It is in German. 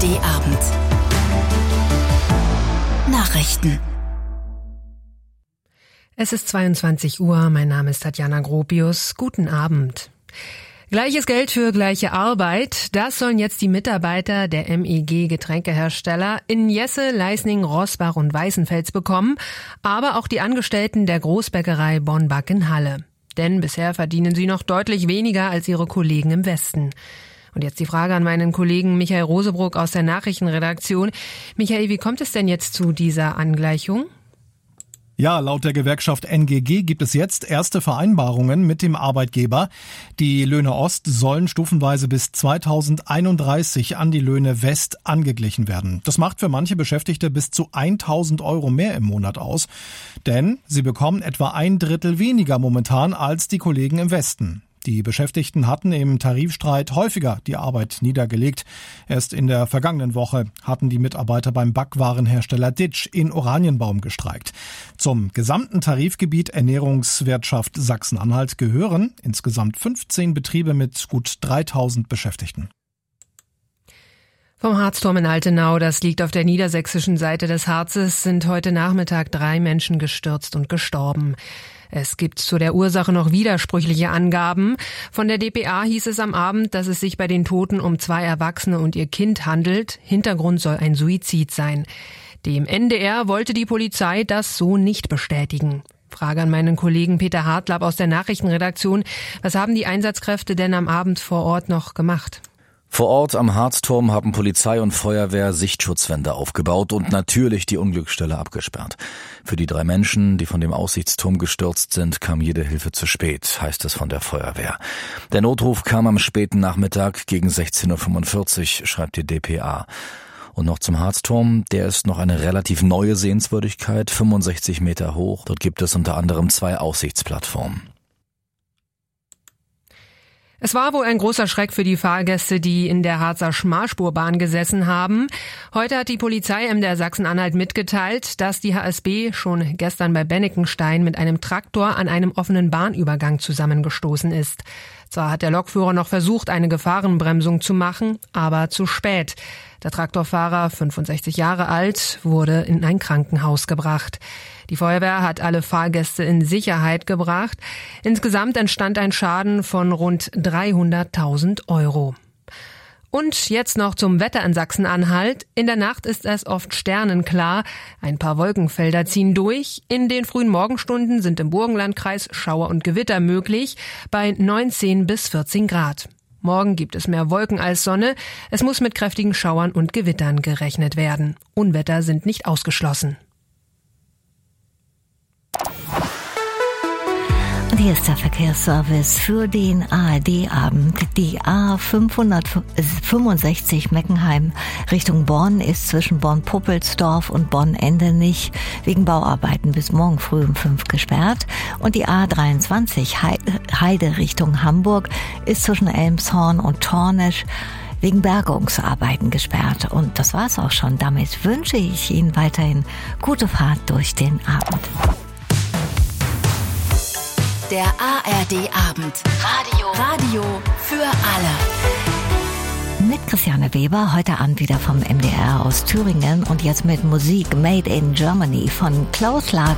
ARD-Abend. Nachrichten. Es ist 22 Uhr, mein Name ist Tatjana Gropius. Guten Abend. Gleiches Geld für gleiche Arbeit, das sollen jetzt die Mitarbeiter der MEG-Getränkehersteller in Jesse, Leisning, Roßbach und Weißenfels bekommen, aber auch die Angestellten der Großbäckerei Bonn-Back in Halle. Denn bisher verdienen sie noch deutlich weniger als ihre Kollegen im Westen. Und jetzt die Frage an meinen Kollegen Michael Rosebruck aus der Nachrichtenredaktion. Michael, wie kommt es denn jetzt zu dieser Angleichung? Ja, laut der Gewerkschaft NGG gibt es jetzt erste Vereinbarungen mit dem Arbeitgeber. Die Löhne Ost sollen stufenweise bis 2031 an die Löhne West angeglichen werden. Das macht für manche Beschäftigte bis zu 1.000 € mehr im Monat aus. Denn sie bekommen etwa 1/3 weniger momentan als die Kollegen im Westen. Die Beschäftigten hatten im Tarifstreit häufiger die Arbeit niedergelegt. Erst in der vergangenen Woche hatten die Mitarbeiter beim Backwarenhersteller Ditsch in Oranienbaum gestreikt. Zum gesamten Tarifgebiet Ernährungswirtschaft Sachsen-Anhalt gehören insgesamt 15 Betriebe mit gut 3.000 Beschäftigten. Vom Harzturm in Altenau, das liegt auf der niedersächsischen Seite des Harzes, sind heute Nachmittag 3 Menschen gestürzt und gestorben. Es gibt zu der Ursache noch widersprüchliche Angaben. Von der dpa hieß es am Abend, dass es sich bei den Toten um 2 Erwachsene und ihr Kind handelt. Hintergrund soll ein Suizid sein. Dem NDR wollte die Polizei das so nicht bestätigen. Frage an meinen Kollegen Peter Hartlapp aus der Nachrichtenredaktion. Was haben die Einsatzkräfte denn am Abend vor Ort noch gemacht? Vor Ort am Harzturm haben Polizei und Feuerwehr Sichtschutzwände aufgebaut und natürlich die Unglücksstelle abgesperrt. Für die 3 Menschen, die von dem Aussichtsturm gestürzt sind, kam jede Hilfe zu spät, heißt es von der Feuerwehr. Der Notruf kam am späten Nachmittag gegen 16:45 Uhr, schreibt die dpa. Und noch zum Harzturm, der ist noch eine relativ neue Sehenswürdigkeit, 65 Meter hoch. Dort gibt es unter anderem 2 Aussichtsplattformen. Es war wohl ein großer Schreck für die Fahrgäste, die in der Harzer Schmalspurbahn gesessen haben. Heute hat die Polizei MDR Sachsen-Anhalt mitgeteilt, dass die HSB schon gestern bei Bennekenstein mit einem Traktor an einem offenen Bahnübergang zusammengestoßen ist. Zwar hat der Lokführer noch versucht, eine Gefahrenbremsung zu machen, aber zu spät. Der Traktorfahrer, 65 Jahre alt, wurde in ein Krankenhaus gebracht. Die Feuerwehr hat alle Fahrgäste in Sicherheit gebracht. Insgesamt entstand ein Schaden von rund 300.000 €. Und jetzt noch zum Wetter in Sachsen-Anhalt. In der Nacht ist es oft sternenklar. Ein paar Wolkenfelder ziehen durch. In den frühen Morgenstunden sind im Burgenlandkreis Schauer und Gewitter möglich, bei 19 bis 14 Grad. Morgen gibt es mehr Wolken als Sonne. Es muss mit kräftigen Schauern und Gewittern gerechnet werden. Unwetter sind nicht ausgeschlossen. Hier ist der Verkehrsservice für den ARD-Abend. Die A565 Meckenheim Richtung Bonn ist zwischen Bonn-Puppelsdorf und Bonn-Endenich wegen Bauarbeiten bis morgen früh um 5 gesperrt. Und die A23 Heide Richtung Hamburg ist zwischen Elmshorn und Tornisch wegen Bergungsarbeiten gesperrt. Und das war's auch schon. Damit wünsche ich Ihnen weiterhin gute Fahrt durch den Abend. Der ARD-Abend. Radio für alle. Mit Christiane Weber, heute Abend wieder vom MDR aus Thüringen und jetzt mit Musik Made in Germany von Klaus Lager.